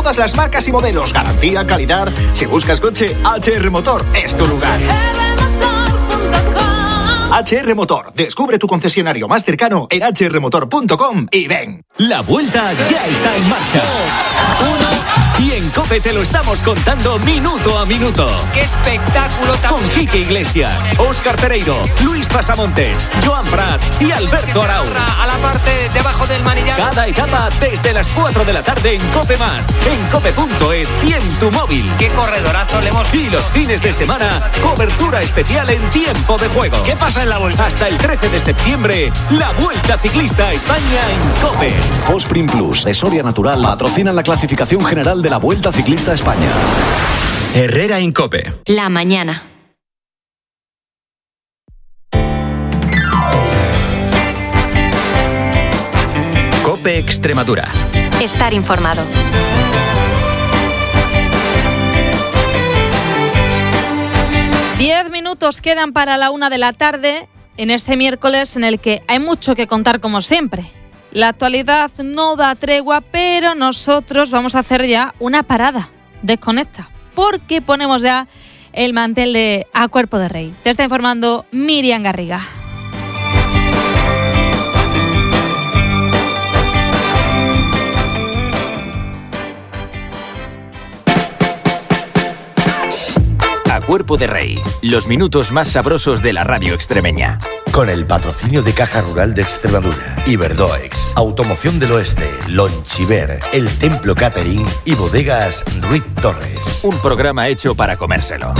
todas las marcas y modelos. Garantía, calidad. Si buscas coche, HR Motor es tu lugar. HR Motor. Descubre tu concesionario más cercano en hrmotor.com y ven. La vuelta ya está en marcha. Y en COPE te lo estamos contando minuto a minuto. ¡Qué espectáculo! Con Quique Iglesias, Óscar Pereiro, Luis Pasamontes, Joan Prat y Alberto Arau. A la parte debajo del manillar. Cada etapa desde las 4 de la tarde en COPE+, en cope.es y en tu móvil. ¡Qué corredorazo le hemos! Y los fines de semana, cobertura especial en tiempo de juego. ¿Qué pasa en la vuelta? Hasta el 13 de septiembre, la Vuelta Ciclista a España en COPE. Fosprin Plus de Soria Natural patrocinan la clasificación general de la Vuelta Ciclista a España. Herrera en COPE. La mañana. COPE Extremadura. Estar informado. Diez minutos quedan para la 1 de la tarde en este miércoles en el que hay mucho que contar como siempre. La actualidad no da tregua, pero nosotros vamos a hacer ya una parada. Desconecta, porque ponemos ya el mantel de A Cuerpo de Rey. Te está informando Miriam Garriga. A Cuerpo de Rey, los minutos más sabrosos de la radio extremeña. Con el patrocinio de Caja Rural de Extremadura, Iberdoex, Automoción del Oeste, Lonchiver, El Templo Catering y Bodegas Ruiz Torres. Un programa hecho para comérselo.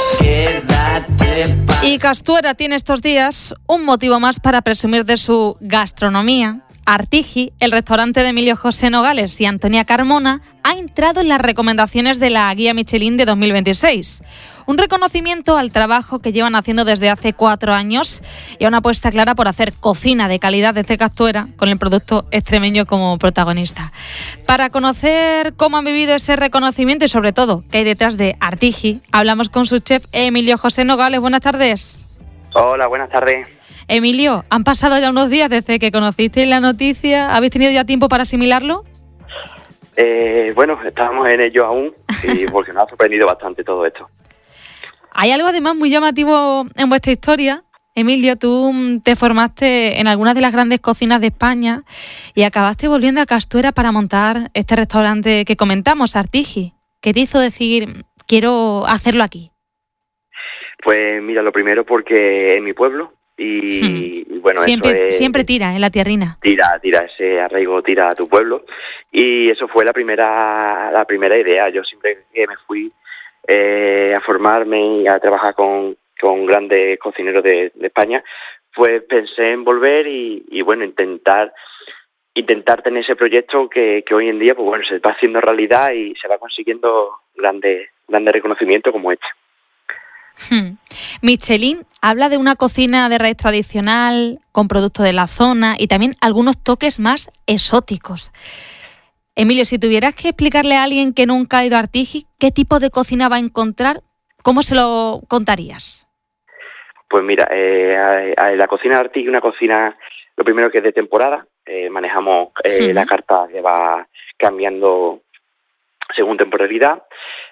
Y Castuera tiene estos días un motivo más para presumir de su gastronomía. Artigi, el restaurante de Emilio José Nogales y Antonia Carmona, ha entrado en las recomendaciones de la Guía Michelin de 2026. Un reconocimiento al trabajo que llevan haciendo desde hace 4 años y a una apuesta clara por hacer cocina de calidad desde Castuera, con el producto extremeño como protagonista. Para conocer cómo han vivido ese reconocimiento y sobre todo qué hay detrás de Artigi, hablamos con su chef Emilio José Nogales. Buenas tardes. Hola, buenas tardes. Emilio, han pasado ya unos días desde que conocisteis la noticia. ¿Habéis tenido ya tiempo para asimilarlo? Bueno, estábamos en ello aún y porque nos ha sorprendido bastante todo esto. Hay algo además muy llamativo en vuestra historia. Emilio, tú te formaste en algunas de las grandes cocinas de España y acabaste volviendo a Castuera para montar este restaurante que comentamos, Artigi. ¿Qué te hizo decir, quiero hacerlo aquí? Pues mira, lo primero porque en mi pueblo y bueno, siempre tira en la tierrina. Tira ese arraigo, tira a tu pueblo y eso fue la primera idea. Yo siempre que me fui a formarme y a trabajar con grandes cocineros de España, pues pensé en volver y bueno, intentar tener ese proyecto que hoy en día pues bueno, se va haciendo realidad y se va consiguiendo grandes reconocimientos como este. Michelin habla de una cocina de raíz tradicional con productos de la zona y también algunos toques más exóticos. Emilio, si tuvieras que explicarle a alguien que nunca ha ido a Artigi qué tipo de cocina va a encontrar, ¿cómo se lo contarías? Pues mira, la cocina de Artigi es una cocina, lo primero que es de temporada. Manejamos la carta que va cambiando según temporalidad.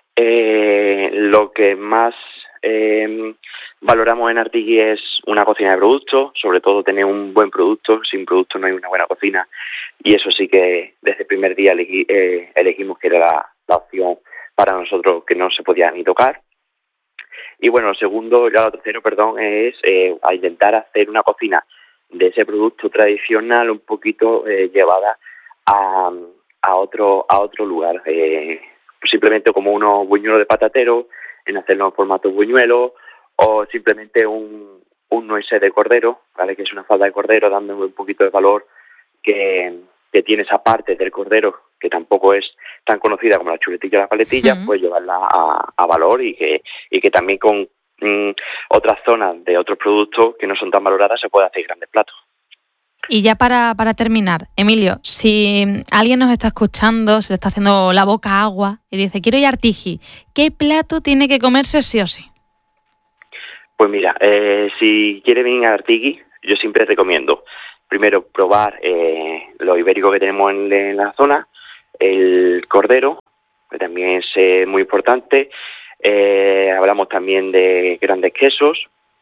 Lo que más valoramos en Artigi es una cocina de productos, sobre todo tener un buen producto. Sin producto no hay una buena cocina y eso sí que desde el primer día elegimos que era la opción para nosotros que no se podía ni tocar. Y bueno, lo tercero, es a intentar hacer una cocina de ese producto tradicional un poquito llevada a otro lugar, simplemente como unos buñuelos de patatero, en hacerlo en formato buñuelo, o simplemente un nuece de cordero, ¿vale? Que es una falda de cordero, dando un poquito de valor que tiene esa parte del cordero que tampoco es tan conocida como la chuletilla o la paletilla, pues llevarla a valor y que también con otras zonas de otros productos que no son tan valoradas se puede hacer grandes platos. Y ya para terminar, Emilio, si alguien nos está escuchando, se le está haciendo la boca agua y dice, quiero ir a Artigi, ¿qué plato tiene que comerse sí o sí? Pues mira, si quiere venir a Artigi, yo siempre recomiendo primero probar lo ibérico que tenemos en la zona, el cordero, que también es muy importante. Hablamos también de grandes quesos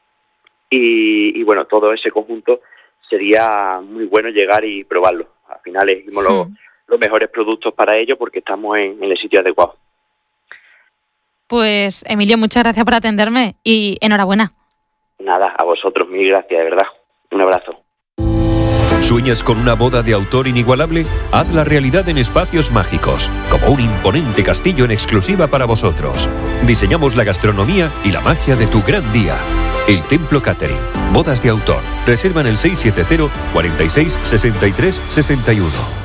y bueno, todo ese conjunto sería muy bueno llegar y probarlo. Al final elegimos los mejores productos para ello porque estamos en el sitio adecuado. Pues Emilio, muchas gracias por atenderme y enhorabuena. Nada, a vosotros, mil gracias, de verdad. Un abrazo. ¿Sueñas con una boda de autor inigualable? Hazla realidad en Espacios Mágicos, como un imponente castillo en exclusiva para vosotros. Diseñamos la gastronomía y la magia de tu gran día. El Templo Catering. Bodas de autor. Reserva en el 670 46 63 61.